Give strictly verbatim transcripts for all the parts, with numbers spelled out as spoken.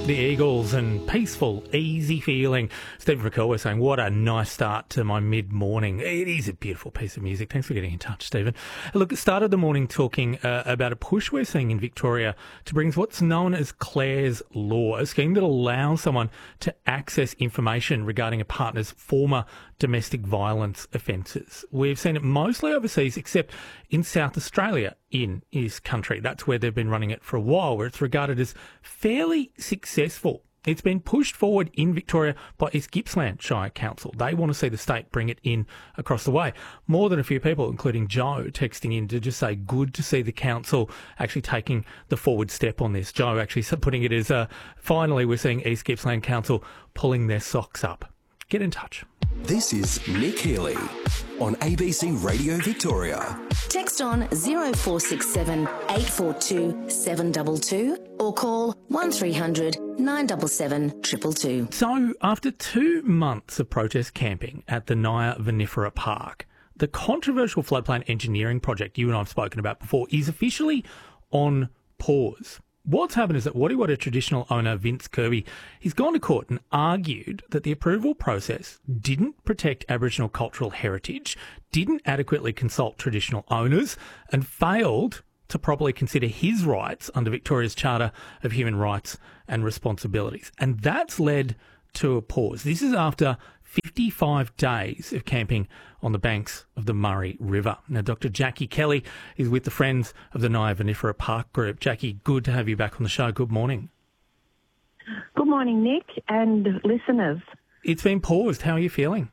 The Eagles and Peaceful, Easy Feeling. Stephen Rickel was saying, what a nice start to my mid-morning. It is a beautiful piece of music. Thanks for getting in touch, Stephen. Look, started the morning talking uh, about a push we're seeing in Victoria to bring what's known as Clare's Law, a scheme that allows someone to access information regarding a partner's former domestic violence offences. We've seen it mostly overseas, except in South Australia, in his country. That's where they've been running it for a while, where it's regarded as fairly successful. It's been pushed forward in Victoria by East Gippsland Shire Council. They want to see the state bring it in across the way. More than a few people, including Joe, texting in to just say good to see the council actually taking the forward step on this. Joe actually putting it as, uh, finally we're seeing East Gippsland Council pulling their socks up. Get in touch. This is Nick Healy on A B C Radio Victoria. Text on zero four six seven eight four two seven two two or call one three hundred nine seven seven two two two. So, after two months of protest camping at the Naya Vinifera Park, the controversial floodplain engineering project you and I have spoken about before is officially on pause. What's happened is that Wadi Wadi traditional owner Vince Kirby, he's gone to court and argued that the approval process didn't protect Aboriginal cultural heritage, didn't adequately consult traditional owners, and failed to properly consider his rights under Victoria's Charter of Human Rights and Responsibilities. And that's led to a pause. This is after fifty-five days of camping on the banks of the Murray River. Now, Doctor Jackie Kelly is with the Friends of the Naya Vinifera Park Group. Jackie, good to have you back on the show. Good morning. Good morning, Nick, and listeners. It's been paused. How are you feeling?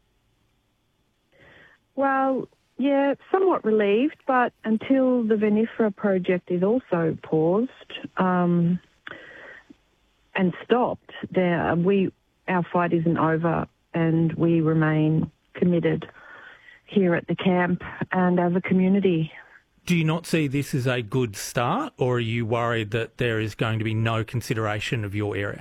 Well, yeah, somewhat relieved, but until the Vinifera project is also paused um, and stopped, there we our fight isn't over, and we remain committed here at the camp and as a community. Do you not see this as a good start, or are you worried that there is going to be no consideration of your area?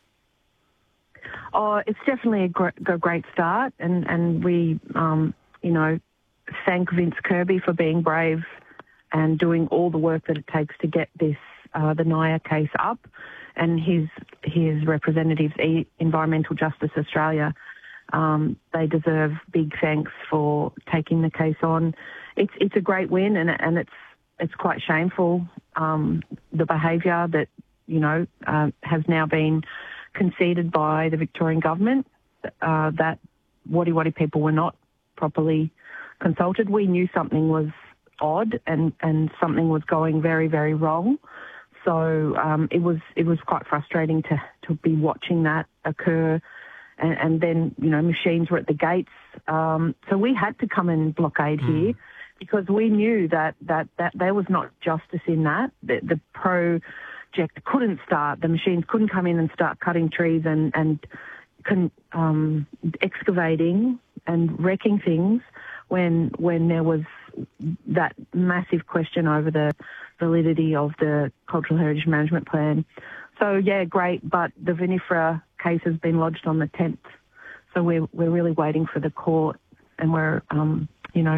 Oh, it's definitely a, gr- a great start, and, and we, um, you know, thank Vince Kirby for being brave and doing all the work that it takes to get this, uh, the Naya case up, and his his representatives, Environmental Justice Australia. Um, they deserve big thanks for taking the case on. It's it's a great win, and and it's it's quite shameful, um, the behaviour that you know uh, has now been conceded by the Victorian government, uh, that Wadi Wadi people were not properly consulted. We knew something was odd and, and something was going very, very wrong. So um, it was it was quite frustrating to, to be watching that occur. And, and then, you know, machines were at the gates. Um, so we had to come and blockade mm. here because we knew that, that, that there was not justice in that. The, the project couldn't start. The machines couldn't come in and start cutting trees and, and con, um, excavating and wrecking things when when there was that massive question over the validity of the Cultural Heritage Management Plan. So, yeah, great, but the Vinifera case has been lodged on the tenth. So we're, we're really waiting for the court, and we're, um, you know,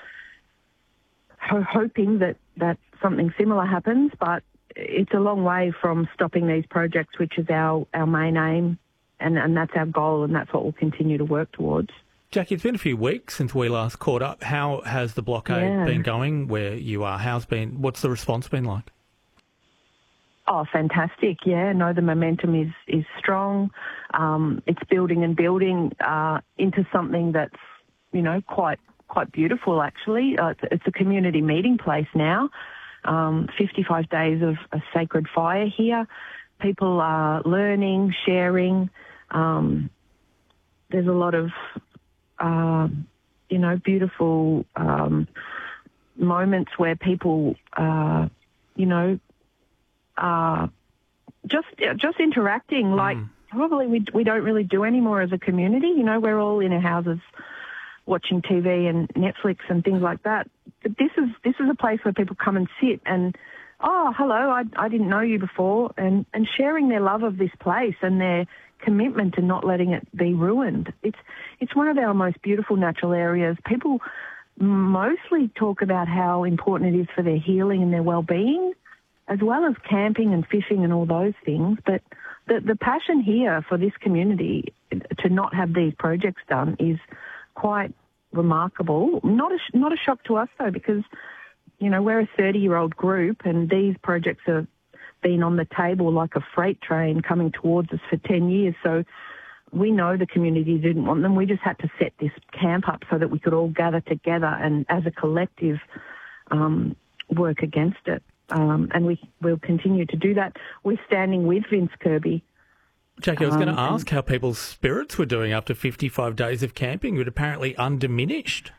ho- hoping that, that something similar happens, but it's a long way from stopping these projects, which is our, our main aim, and, and that's our goal, and that's what we'll continue to work towards. Jackie, it's been a few weeks since we last caught up. How has the blockade yeah. been going where you are? How's been? What's the response been like? Oh, fantastic. Yeah, no, the momentum is, is strong. Um, it's building and building uh, into something that's, you know, quite quite beautiful, actually. Uh, it's, it's a community meeting place now. Um, fifty-five days of a sacred fire here. People are learning, sharing. Um, there's a lot of... Uh, you know, beautiful um, moments where people, uh, you know, uh, just just interacting like mm. probably we we don't really do anymore as a community. You know, we're all in our houses watching T V and Netflix and things like that. But this is this is a place where people come and sit and, oh, hello, I, I didn't know you before, and, and sharing their love of this place and their commitment to not letting it be ruined. It's it's one of our most beautiful natural areas. People mostly talk about how important it is for their healing and their well-being, as well as camping and fishing and all those things. But the, the passion here for this community to not have these projects done is quite remarkable. Not a, not a shock to us, though, because, you know, we're a thirty-year-old group and these projects have been on the table like a freight train coming towards us for ten years. So we know the community didn't want them. We just had to set this camp up so that we could all gather together and as a collective um, work against it. Um, and we will continue to do that. We're standing with Vince Kirby. Jackie, I was um, going to ask how people's spirits were doing after fifty-five days of camping, but apparently undiminished.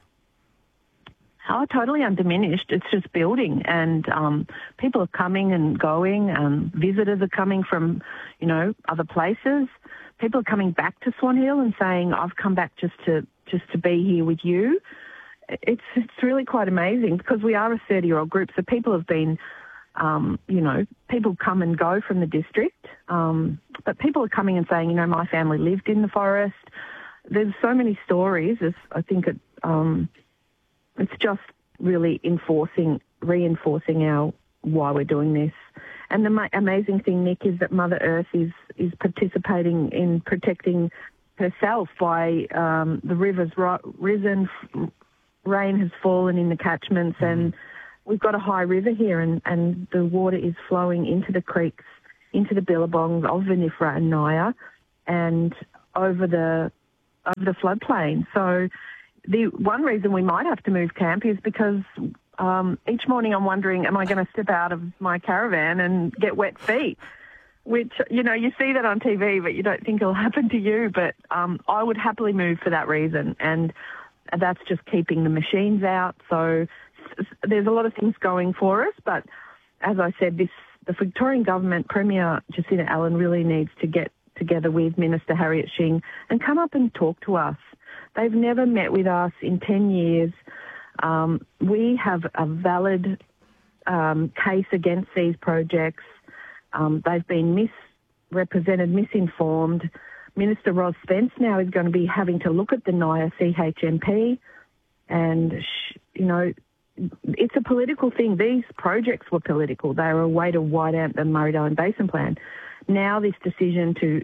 Oh, totally undiminished. It's just building, and um, people are coming and going. Um, visitors are coming from, you know, other places. People are coming back to Swan Hill and saying, "I've come back just to just to be here with you." It's it's really quite amazing because we are a thirty-year-old group, so people have been, um, you know, people come and go from the district, um, but people are coming and saying, you know, my family lived in the forest. There's so many stories. It's, I think it. Um, It's just really enforcing, reinforcing our why we're doing this. And the ma- amazing thing, Nick, is that Mother Earth is, is participating in protecting herself by um, the river's ri- risen, f- rain has fallen in the catchments, mm. and we've got a high river here, and, and the water is flowing into the creeks, into the billabongs of Vinifera and Naya, and over the over the floodplain. So the one reason we might have to move camp is because um, each morning I'm wondering, am I going to step out of my caravan and get wet feet? Which, you know, you see that on T V, but you don't think it'll happen to you. But um, I would happily move for that reason. And that's just keeping the machines out. So there's a lot of things going for us. But as I said, this the Victorian government, Premier Jacinta Allen, really needs to get together with Minister Harriet Shing and come up and talk to us. They've never met with us in ten years. Um, we have a valid um, case against these projects. Um, they've been misrepresented, misinformed. Minister Ros Spence now is going to be having to look at the Naya C H M P and, sh- you know, it's a political thing. These projects were political. They were a way to wide out the Murray-Darling Basin Plan. Now this decision to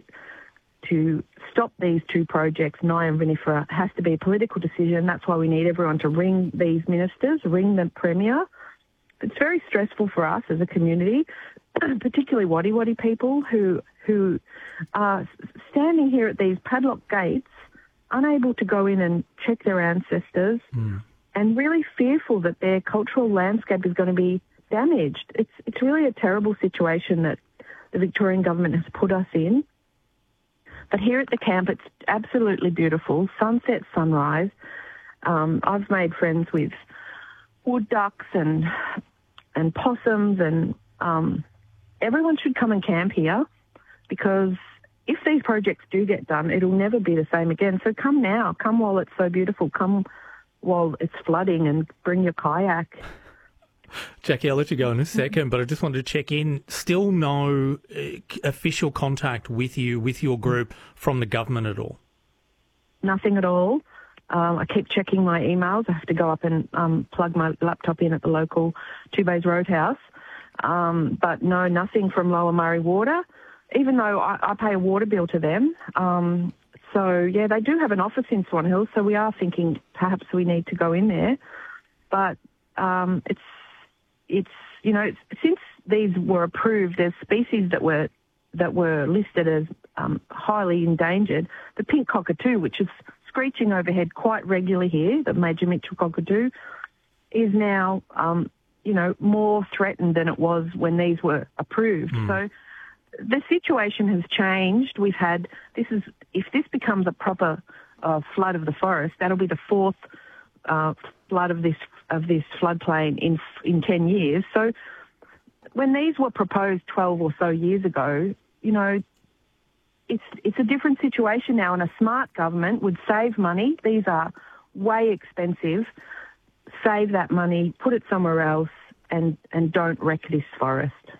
to stop these two projects, Naya and Vinifera, has to be a political decision. That's why we need everyone to ring these ministers, ring the Premier. It's very stressful for us as a community, particularly Wadi Wadi people who who are standing here at these padlocked gates, unable to go in and check their ancestors, mm. and really fearful that their cultural landscape is going to be damaged. It's it's really a terrible situation that the Victorian government has put us in. But here at the camp, it's absolutely beautiful. Sunset, sunrise. Um, I've made friends with wood ducks and and possums, and um, everyone should come and camp here because if these projects do get done, it'll never be the same again. So come now. Come while it's so beautiful. Come while it's flooding and bring your kayak. Jackie, I'll let you go in a second, but I just wanted to check in. Still no uh, official contact with you, with your group, from the government at all? Nothing at all. Um, I keep checking my emails. I have to go up and um, plug my laptop in at the local Two Bays Roadhouse. Um, but no, nothing from Lower Murray Water, even though I, I pay a water bill to them. Um, so, yeah, they do have an office in Swan Hill, so we are thinking perhaps we need to go in there. But um, it's It's, you know, since these were approved, there's species that were that were listed as um, highly endangered. The pink cockatoo, which is screeching overhead quite regularly here, the major Mitchell cockatoo, is now, um, you know, more threatened than it was when these were approved. Mm. So the situation has changed. We've had, this is, if this becomes a proper uh, flood of the forest, that'll be the fourth uh, flood of this of this floodplain in in ten years. So when these were proposed twelve or so years ago, you know, it's it's a different situation now, and a smart government would save money. These are way expensive. Save that money, put it somewhere else, and, and don't wreck this forest.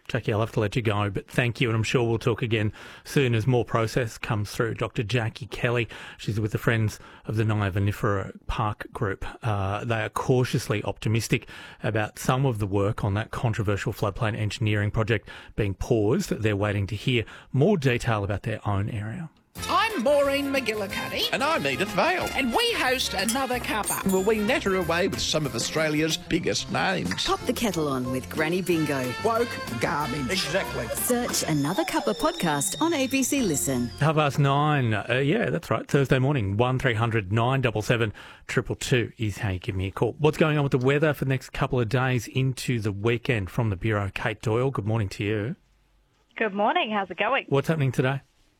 Jackie, I'll have to let you go, but thank you, and I'm sure we'll talk again soon as more process comes through. Doctor Jackie Kelly, she's with the Friends of the Naya Vinifera Park Group. Uh, they are cautiously optimistic about some of the work on that controversial floodplain engineering project being paused. They're waiting to hear more detail about their own area. I'm Maureen McGillicuddy. And I'm Edith Vale. And we host Another Cuppa. Well, we natter away with some of Australia's biggest names. Pop the kettle on with Granny Bingo. Woke garbage. Exactly. Search Another Cuppa podcast on A B C Listen. Half past nine. Uh, yeah, that's right. Thursday morning. one three hundred nine seven seven two two two is how you give me a call. What's going on with the weather for the next couple of days into the weekend from the Bureau? Kate Doyle, good morning to you. Good morning. How's it going? What's happening today?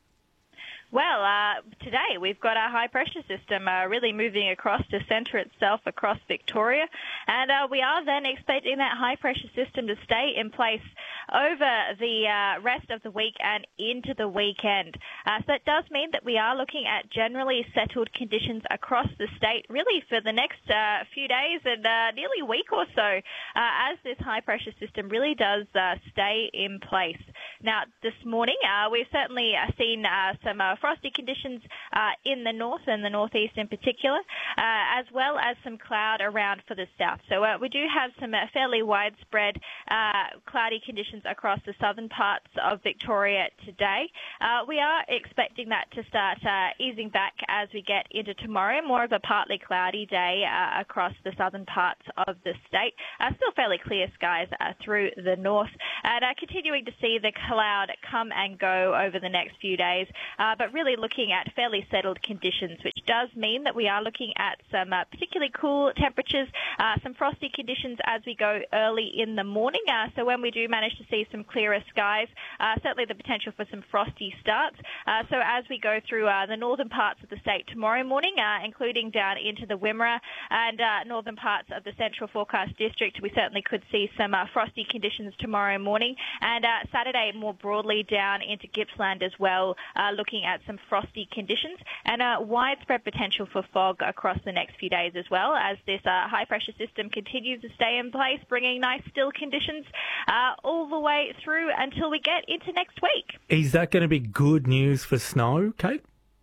Well, uh, today we've got our high-pressure system uh, really moving across to centre itself across Victoria, and uh, we are then expecting that high-pressure system to stay in place over the uh, rest of the week and into the weekend. Uh, so that does mean that we are looking at generally settled conditions across the state, really for the next uh, few days and uh, nearly a week or so, uh, as this high-pressure system really does uh, stay in place. Now, this morning uh, we've certainly uh, seen uh, some uh, frosty conditions uh, in the north and the northeast in particular, uh, as well as some cloud around for the south. So uh, we do have some uh, fairly widespread uh, cloudy conditions across the southern parts of Victoria today. Uh, we are expecting that to start uh, easing back as we get into tomorrow, more of a partly cloudy day uh, across the southern parts of the state. Uh, still fairly clear skies uh, through the north, and uh, continuing to see the cloud come and go over the next few days, uh, but really looking at fairly settled conditions, which does mean that we are looking at some uh, particularly cool temperatures, uh, some frosty conditions as we go early in the morning. Uh, so when we do manage to see some clearer skies, uh, certainly the potential for some frosty starts. Uh, so as we go through uh, the northern parts of the state tomorrow morning, uh, including down into the Wimmera and uh, northern parts of the Central Forecast District, we certainly could see some uh, frosty conditions tomorrow morning, and uh, Saturday more broadly down into Gippsland as well, uh, looking at some frosty conditions and a widespread potential for fog across the next few days as well, as this uh, high pressure system continues to stay in place, bringing nice still conditions uh, all the way through until we get into next week. Is that going to be good news for snow, Kate?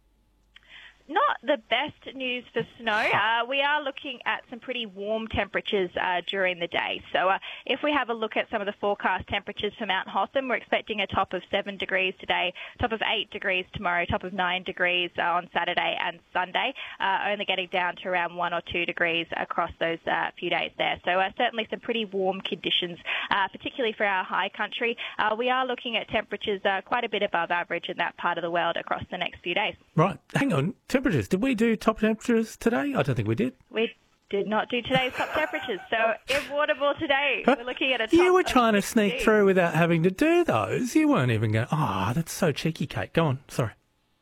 Not the best news for snow. Uh, we are looking at some pretty warm temperatures uh, during the day. So uh, if we have a look at some of the forecast temperatures for Mount Hotham, we're expecting a top of seven degrees today, top of eight degrees tomorrow, top of nine degrees uh, on Saturday and Sunday, uh, only getting down to around one or two degrees across those uh, few days there. So uh, certainly some pretty warm conditions, uh, particularly for our high country. Uh, we are looking at temperatures uh, quite a bit above average in that part of the world across the next few days. Right. Hang on. Temperatures. Did we do top temperatures today? I don't think we did. We did not do today's top temperatures. So in Waterville today, we're looking at a top You were trying to sixteen. sneak through without having to do those. You weren't even going, oh, that's so cheeky, Kate. Go on. Sorry.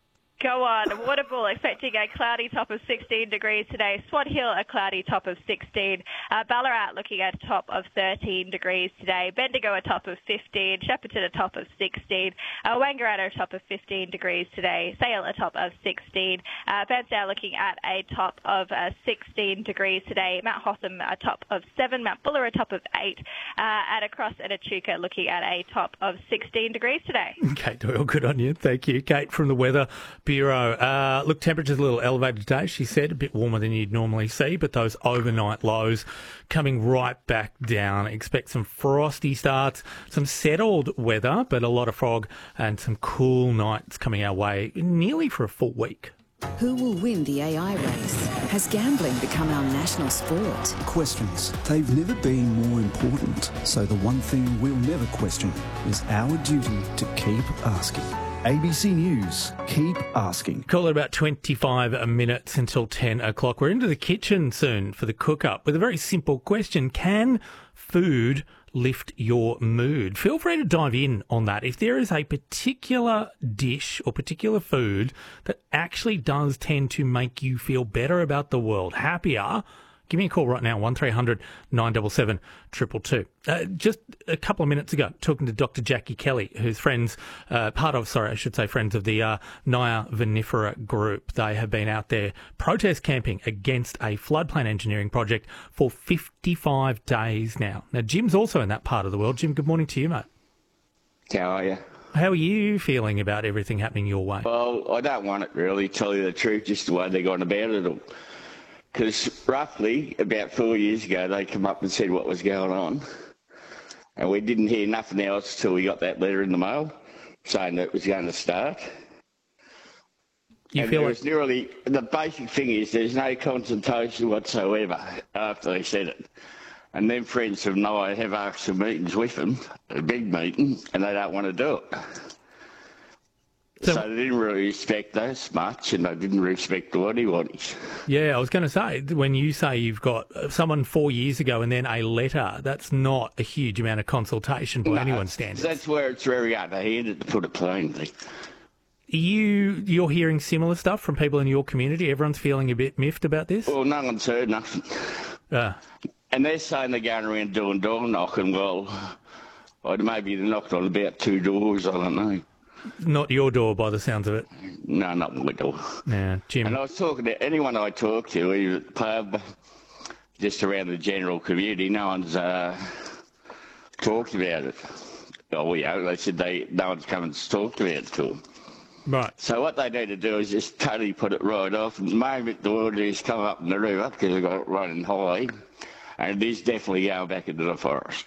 Go on. Waterville expecting a cloudy top of sixteen degrees today. Swan Hill a cloudy top of sixteen. Uh, Ballarat looking at a top of thirteen degrees today. Bendigo a top of fifteen. Shepparton a top of sixteen. Uh, Wangaratta a top of fifteen degrees today. Sale a top of sixteen. Uh, Bairnsdale looking at a top of uh, sixteen degrees today. Mount Hotham a top of seven. Mount Buller a top of eight. Uh, and across at Echuca looking at a top of sixteen degrees today. Kate Doyle, good on you. Thank you. Kate from the Weather Bureau. Uh, look, temperature's a little elevated today, she said, a bit warmer than you'd normally see, but those overnight lows coming right back down. Expect some frosty starts, some settled weather, but a lot of fog and some cool nights coming our way nearly for a full week. Who will win the A I race? Has gambling become our national sport? Questions. They've never been more important. So the one thing we'll never question is our duty to keep asking. A B C News, keep asking. Call it about twenty-five minutes until ten o'clock. We're into the kitchen soon for the cook-up with a very simple question. Can food lift your mood? Feel free to dive in on that. If there is a particular dish or particular food that actually does tend to make you feel better about the world, happier, give me a call right now, one three hundred nine seven seven two two two. Uh, just a couple of minutes ago, talking to Doctor Jackie Kelly, who's friends, uh, part of, sorry, I should say friends of the uh, Naya Vinifera Group. They have been out there protest camping against a floodplain engineering project for fifty-five days now. Now, Jim's also in that part of the world. Jim, good morning to you, mate. How are you? How are you feeling about everything happening your way? Well, I don't want it really, tell you the truth, just the way they're going about it all. Because roughly about four years ago, they come up and said what was going on. And we didn't hear nothing else till we got that letter in the mail saying that it was going to start. You and feel there like... was nearly, the basic thing is there's no consultation whatsoever after they said it. And then friends of mine have asked for meetings with them, a big meeting, and they don't want to do it. So, so they didn't really respect us much, and they didn't respect the anybodies. Yeah, I was going to say, when you say you've got someone four years ago and then a letter, that's not a huge amount of consultation by no, anyone's standards. That's where it's very underhanded, to put it plainly. You, you're hearing similar stuff from people in your community? Everyone's feeling a bit miffed about this? Well, no one's heard nothing. Uh. And they're saying they're going around doing door knocking. Well, or maybe they knocked on about two doors, I don't know. Not your door, by the sounds of it. No, not my door. Yeah, Jim. And I was talking to anyone I talked to, either at the pub, just around the general community, no one's uh, talked about it. Oh, yeah, they said they no one's come and talked about it to them. Right. So what they need to do is just totally put it right off. And the moment the water is come up in the river, because they've got it running high, and it is definitely going back into the forest.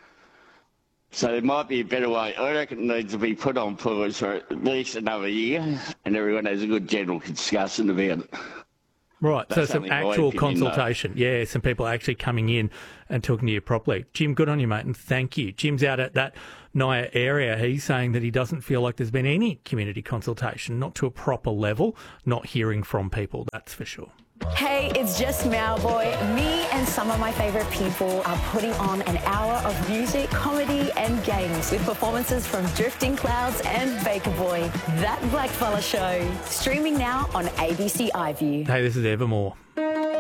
So there might be a better way. I reckon it needs to be put on pause for at least another year, and everyone has a good general discussion about it. Right, That's so some actual opinion, consultation. Though. Yeah, some people actually coming in and talking to you properly. Jim, good on you, mate, and thank you. Jim's out at that Naya area. He's saying that he doesn't feel like there's been any community consultation, not to a proper level, not hearing from people, that's for sure. Hey, it's just Mowboy. Me and some of my favourite people are putting on an hour of music, comedy and games with performances from Drifting Clouds and Baker Boy. That Blackfella Show. Streaming now on A B C iView. Hey, this is Evermore.